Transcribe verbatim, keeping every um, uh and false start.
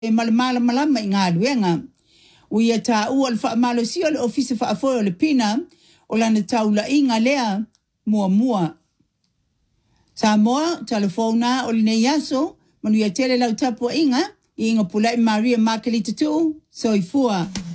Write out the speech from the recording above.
e malamala malama i ngā luenga. Ui a tā ua le wha malo si o le ofisa wha afoe o le pina o lana taula inga lea mua mua. Tā moa, telefona o le nei aso, manu ia tele lau tapua inga, i inga pulai Maria Makelita tu, soifua.